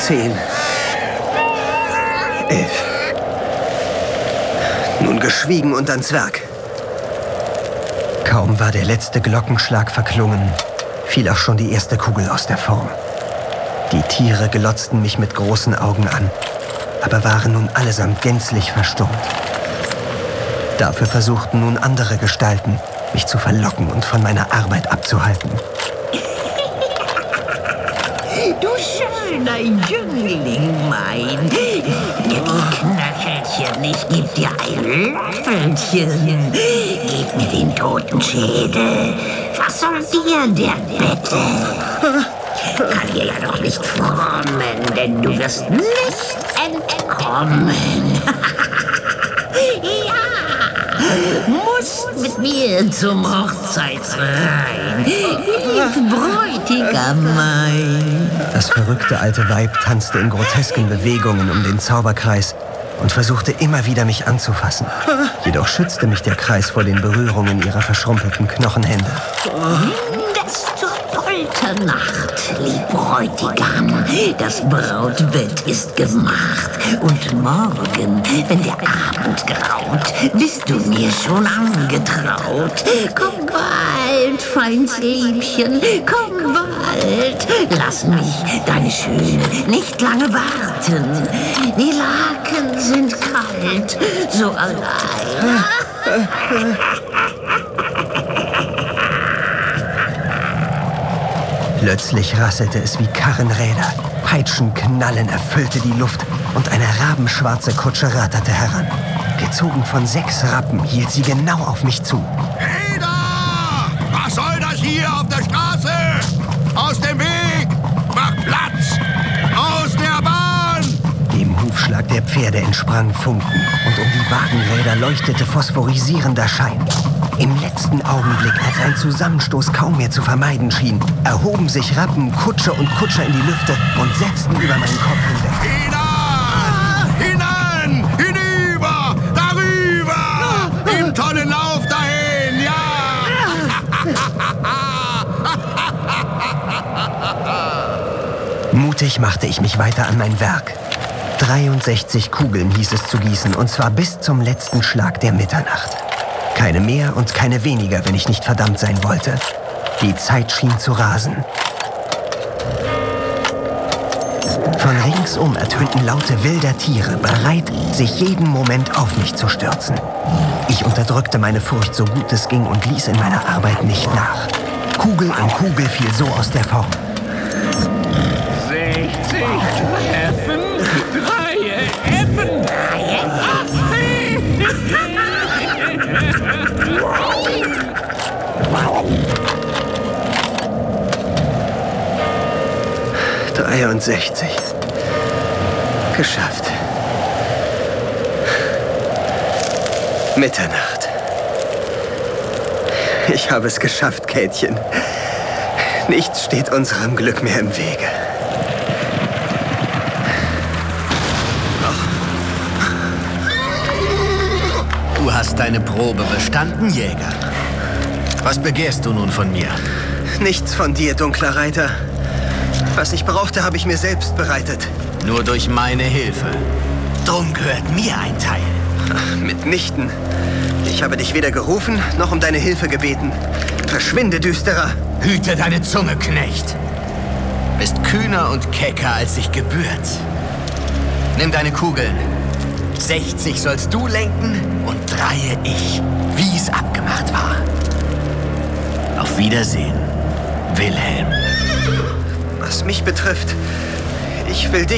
10, 11. Nun geschwiegen und ans Werk. Kaum war der letzte Glockenschlag verklungen, fiel auch schon die erste Kugel aus der Form. Die Tiere glotzten mich mit großen Augen an, aber waren nun allesamt gänzlich verstummt. Dafür versuchten nun andere Gestalten, mich zu verlocken und von meiner Arbeit abzuhalten. Du schöner Jüngling, mein. Gib die Knöchelchen, ich geb dir ein Löffelchen. Gib mir den Totenschädel. Was soll dir der Bettel? Kann dir ja doch nicht frommen, denn du wirst nicht entkommen. Ja, musst mit mir zum Hochzeitsrein, lieb Bräutigam mein. Das verrückte alte Weib tanzte in grotesken Bewegungen um den Zauberkreis und versuchte immer wieder, mich anzufassen. Jedoch schützte mich der Kreis vor den Berührungen ihrer verschrumpelten Knochenhände. Desto Polternacht, lieb Bräutigam. Das Brautbett ist gemacht. Und morgen, wenn der Abend graut, bist du mir schon angetraut. Komm bald, feins Liebchen, komm bald. Lass mich, deine Schöne, nicht lange warten. Die Laken sind kalt, so allein. Plötzlich rasselte es wie Karrenräder. Peitschenknallen erfüllte die Luft und eine rabenschwarze Kutsche ratterte heran. Gezogen von 6 Rappen hielt sie genau auf mich zu. Hey da! Was soll das hier auf der Straße? Aus dem Weg! Mach Platz! Aus der Bahn! Dem Hufschlag der Pferde entsprang Funken und um die Wagenräder leuchtete phosphorisierender Schein. Im letzten Augenblick, als ein Zusammenstoß kaum mehr zu vermeiden schien, erhoben sich Rappen, Kutsche und Kutscher in die Lüfte und setzten über meinen Kopf hinweg. Hinan! Hinüber! Darüber! Im Tonnenlauf dahin! Ja! Mutig machte ich mich weiter an mein Werk. 63 Kugeln hieß es zu gießen, und zwar bis zum letzten Schlag der Mitternacht. Keine mehr und keine weniger, wenn ich nicht verdammt sein wollte. Die Zeit schien zu rasen. Von ringsum ertönten Laute wilder Tiere, bereit, sich jeden Moment auf mich zu stürzen. Ich unterdrückte meine Furcht so gut es ging und ließ in meiner Arbeit nicht nach. Kugel um Kugel fiel so aus der Form. 60 Treffen, 3 Effen. 63. Geschafft. Mitternacht. Ich habe es geschafft, Käthchen. Nichts steht unserem Glück mehr im Wege. Du hast deine Probe bestanden, Jäger. Was begehrst du nun von mir? Nichts von dir, dunkler Reiter. Was ich brauchte, habe ich mir selbst bereitet. Nur durch meine Hilfe. Drum gehört mir ein Teil. Ach, mitnichten. Ich habe dich weder gerufen, noch um deine Hilfe gebeten. Verschwinde, Düsterer. Hüte deine Zunge, Knecht. Bist kühner und kecker, als sich gebührt. Nimm deine Kugeln. 60 sollst du lenken und 3 ich, wie es abgemacht war. Auf Wiedersehen, Wilhelm. Was mich betrifft, ich will dich